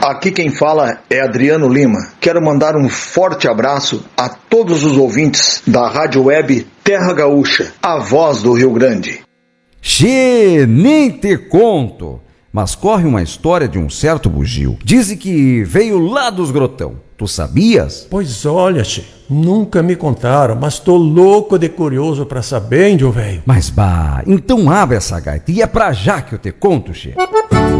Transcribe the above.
Aqui quem fala é Adriano Lima. Quero mandar um forte abraço a todos os ouvintes da Rádio Web Terra Gaúcha, a voz do Rio Grande. Xê, nem te conto. Mas corre uma história de um certo bugio. Dizem que veio lá dos Grotão. Tu sabias? Pois olha, che, nunca me contaram, mas tô louco de curioso pra saber, índio velho. Mas bah, então abre essa gaita e é pra já que eu te conto, che.